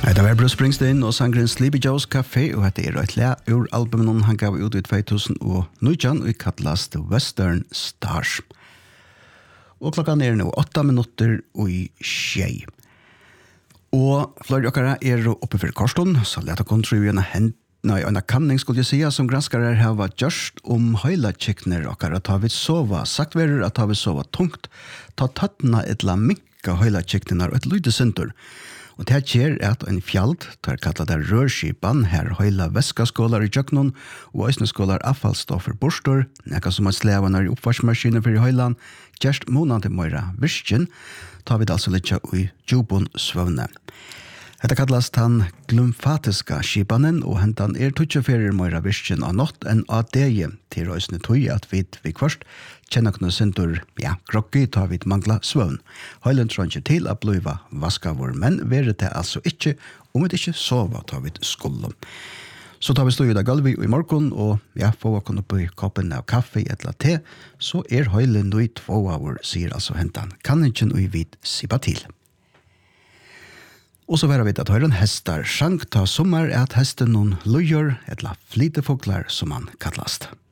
Det var Bruce Springsteen og sangren Sleepy Joe's Café, og dette et le ur albumen han gav ut i 2019 og kallast Western Stars. Og klokkan nå 8 minutter og i 6. Og flere okkara oppe for Korston, så leta kontribuerna en kanning skulle jeg si, som granskare har vært gjørst høyla kikner okkara ta vi sova, sagt verer at ta vi sova tungt, ta tattna et la minka høyla kikner og et lyde sintur. Og det her at en fjald, tar kallet det rørskipan, her høyla veskaskålar i jøknon, og øysneskålar avfallstoffer borstor, nekka som at slevanar i oppvarsmaskiner for i høylan, gjerst månande møyra virkjen, tar vi det altså litt i djupon svøvne. Dette kallast han glymfatiska skipanen, og hentan 24 møyra virkjen av nått enn av dege til røysne tøy at vi kvørst kjenner kunne sintur, groggi tar vi mangla svøvn. Høylen trånger til at bliva vaskavur, men veret det altså ikke, om vi ikke sova tar vi skulde. Så tar vi stå i dag gulvi i morgon, og få åkken opp i koppen av kaffe eller te, så høylen i 2 år, sier altså hentan. Kan ikke noe vid sipa til. Og så være vidt at høyren hestar sjank ta sommer at hesten noen lujer, etla flytefoglar som han kallast.